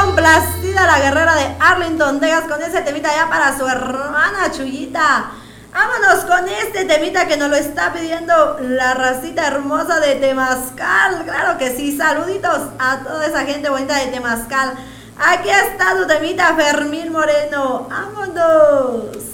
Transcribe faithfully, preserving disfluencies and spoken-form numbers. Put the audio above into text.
complacida la guerrera de Arlington, Texas, con ese temita ya para su hermana Chuyita. Vámonos con este temita que nos lo está pidiendo la racita hermosa de Temazcal. Claro que sí, saluditos a toda esa gente bonita de Temazcal. Aquí está tu temita, Fermín Moreno. ¡Vámonos!